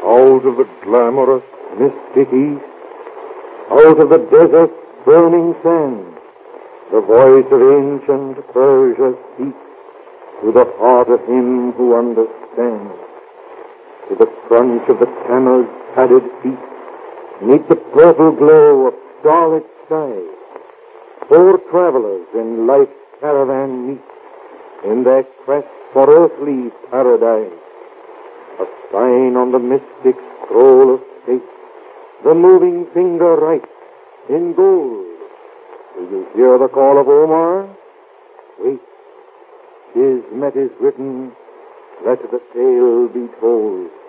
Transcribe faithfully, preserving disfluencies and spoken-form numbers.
Out of the glamorous, mystic east, out of the desert's burning sand, the voice of ancient Persia speaks to the heart of him who understands. To the crunch of the camels' padded feet, neath the purple glow of starlit sky, four travelers in life's caravan meet in their quest for earthly paradise. A sign on the mystic scroll of fate, the moving finger writes in gold. Do you hear the call of Omar? Wait, 'tis met is written, let the tale be told.